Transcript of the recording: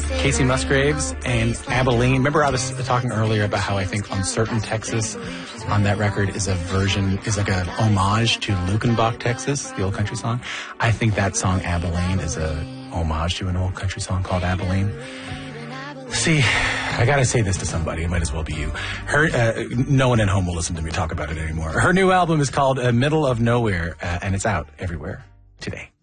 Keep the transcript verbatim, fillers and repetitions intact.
Casey Musgraves and Abilene. Remember I was talking earlier about how I think Uncertain Texas on that record is a version, is like a homage to Luckenbach, Texas, the old country song. I think that song Abilene is a homage to an old country song called Abilene. See, I gotta say this to somebody. It might as well be you. Her, uh, no one at home will listen to me talk about it anymore. Her new album is called uh, Middle of Nowhere, uh, and it's out everywhere today.